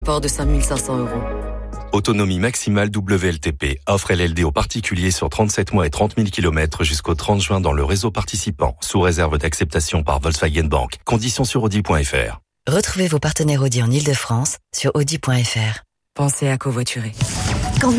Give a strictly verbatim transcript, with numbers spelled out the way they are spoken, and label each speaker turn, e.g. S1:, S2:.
S1: Port de cinq mille cinq cents euros.
S2: Autonomie maximale W L T P. Offre L L D aux particuliers sur trente-sept mois et trente mille kilomètres jusqu'au trente juin dans le réseau participant, sous réserve d'acceptation par Volkswagen Bank. Conditions sur Audi point F R.
S3: Retrouvez vos partenaires Audi en Ile-de-France sur Audi point F R.
S1: Pensez à covoiturer.